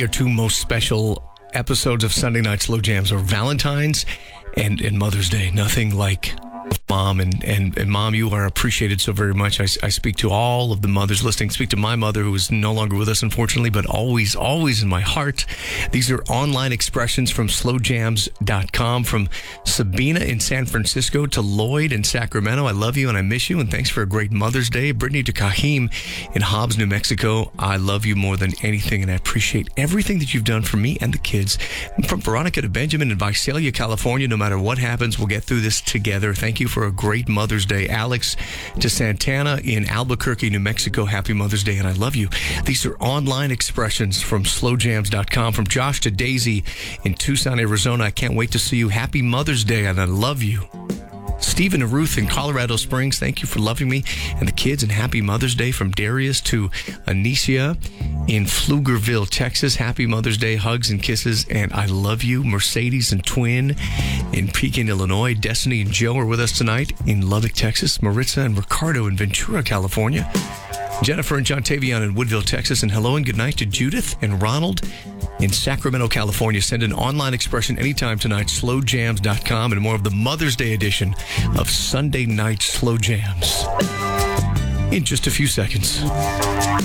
your two most special episodes of Sunday Night Slow Jams are Valentine's and Mother's Day. Nothing like Mom, and Mom, you are appreciated so very much. I speak to all of the mothers listening. Speak to my mother, who is no longer with us, unfortunately, but always in my heart. These are online expressions from slowjams.com. From Sabina in San Francisco to Lloyd in Sacramento. I love you and I miss you, and thanks for a great Mother's Day. Brittany to Kahim in Hobbs, New Mexico. I love you more than anything, and I appreciate everything that you've done for me and the kids. And from Veronica to Benjamin in Visalia, California. No matter what happens, we'll get through this together. Thank you for a great Mother's Day. Alex to Santana in Albuquerque, New Mexico. Happy Mother's Day, and I love you. These are online expressions from slowjams.com. From Josh to Daisy in Tucson, Arizona. I can't wait to see you. Happy Mother's Day, and I love you. Stephen and Ruth in Colorado Springs, thank you for loving me and the kids, and happy Mother's Day. From Darius to Anicia in Pflugerville, Texas. Happy Mother's Day. Hugs and kisses, and I love you. Mercedes and Twin in Pekin, Illinois. Destiny and Joe are with us tonight in Lubbock, Texas. Maritza and Ricardo in Ventura, California. Jennifer and John Tavion in Woodville, Texas. And hello and good night to Judith and Ronald in Sacramento, California. Send an online expression anytime tonight, slowjams.com, and more of the Mother's Day edition of Sunday Night Slow Jams in just a few seconds.